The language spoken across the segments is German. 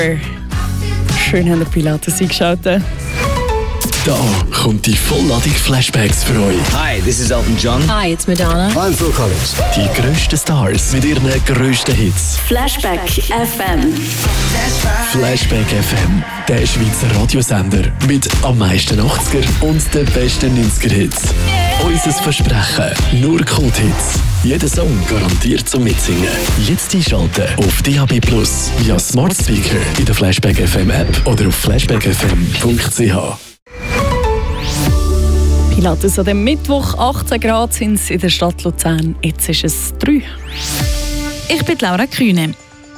Schön haben die Pilates eingeschaltet. Da kommt die Vollladung Flashbacks für euch. Hi, this is Elton John. Hi, it's Madonna. I'm Phil Collins. Die grössten Stars mit ihren grössten Hits. Flashback FM. Flashback FM, der Schweizer Radiosender mit am meisten 80er und den besten 90er-Hits. Unser Versprechen, nur Kulthits. Jeder Song garantiert zum Mitsingen. Jetzt einschalten auf DAB+, via Smart Speaker in der Flashback FM App oder auf flashbackfm.ch. Pilates an dem Mittwoch, 18 Grad sind es in der Stadt Luzern. Jetzt ist es 3. Ich bin Laura Kühne.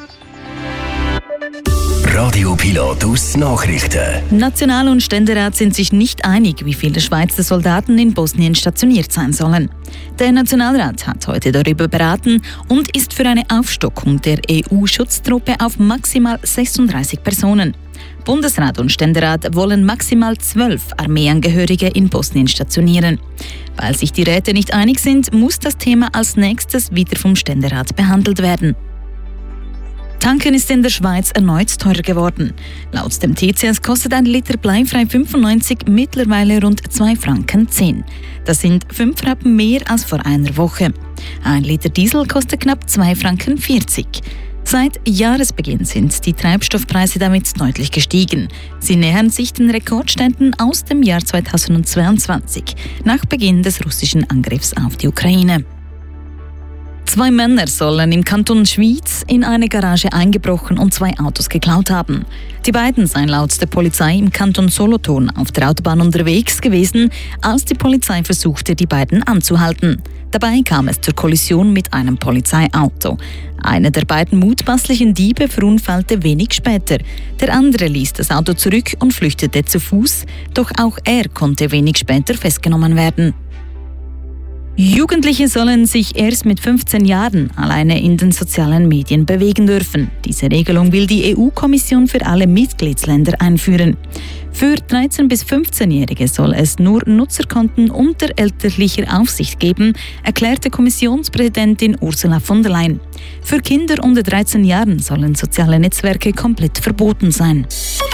Radio Pilatus Nachrichten. National- und Ständerat sind sich nicht einig, wie viele Schweizer Soldaten in Bosnien stationiert sein sollen. Der Nationalrat hat heute darüber beraten und ist für eine Aufstockung der EU-Schutztruppe auf maximal 36 Personen. Bundesrat und Ständerat wollen maximal 12 Armeeangehörige in Bosnien stationieren. Weil sich die Räte nicht einig sind, muss das Thema als nächstes wieder vom Ständerat behandelt werden. Tanken ist in der Schweiz erneut teurer geworden. Laut dem TCS kostet ein Liter bleifrei 95 mittlerweile rund 2,10 Franken. Das sind 5 Rappen mehr als vor einer Woche. Ein Liter Diesel kostet knapp 2,40 Franken. Seit Jahresbeginn sind die Treibstoffpreise damit deutlich gestiegen. Sie nähern sich den Rekordständen aus dem Jahr 2022, nach Beginn des russischen Angriffs auf die Ukraine. 2 Männer sollen im Kanton Schwyz in eine Garage eingebrochen und 2 Autos geklaut haben. Die beiden seien laut der Polizei im Kanton Solothurn auf der Autobahn unterwegs gewesen, als die Polizei versuchte, die beiden anzuhalten. Dabei kam es zur Kollision mit einem Polizeiauto. Einer der beiden mutmaßlichen Diebe verunfallte wenig später. Der andere ließ das Auto zurück und flüchtete zu Fuß, doch auch er konnte wenig später festgenommen werden. Jugendliche sollen sich erst mit 15 Jahren alleine in den sozialen Medien bewegen dürfen. Diese Regelung will die EU-Kommission für alle Mitgliedsländer einführen. Für 13- bis 15-Jährige soll es nur Nutzerkonten unter elterlicher Aufsicht geben, erklärte Kommissionspräsidentin Ursula von der Leyen. Für Kinder unter 13 Jahren sollen soziale Netzwerke komplett verboten sein.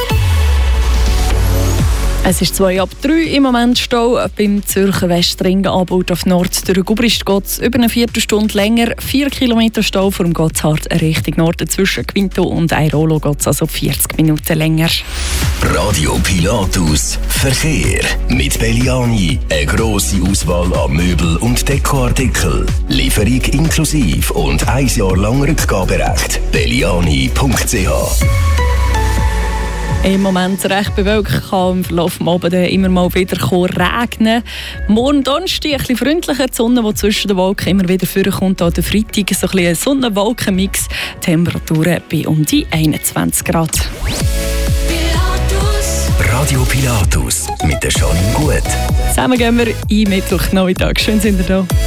Es ist 2:03 im Moment Stau beim Zürcher Westring Anbau auf Nord. Durch Gubrist geht es über eine Viertelstunde länger. 4 Kilometer Stau vor dem Gotthard Richtung Norden. Zwischen Quinto und Airolo geht es also 40 Minuten länger. Radio Pilatus Verkehr. Mit Belliani eine grosse Auswahl an Möbel- und Dekoartikeln. Lieferung inklusive und 1 Jahr lang Rückgaberecht. belliani.ch. Im Moment recht bewölkt, kann im Verlauf des Abends immer mal wieder regnen. Morgen Donnerstag ein bisschen freundlicher, die Sonne, die zwischen den Wolken immer wieder vorkommt. An der Freitag so ein bisschen Sonne-Wolken-Mix. Temperaturen bei um die 21 Grad. Radio Pilatus mit der Janine Gut. Zusammen gehen wir in Mittwochnachmittag. Schön sind ihr da.